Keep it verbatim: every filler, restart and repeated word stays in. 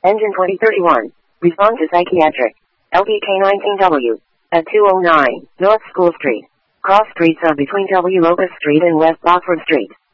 Engine twenty thirty-one. Respond to psychiatric. L P K nineteen W. At two oh nine North School Street. Cross streets are between W. Locust Street and West Bockford Street.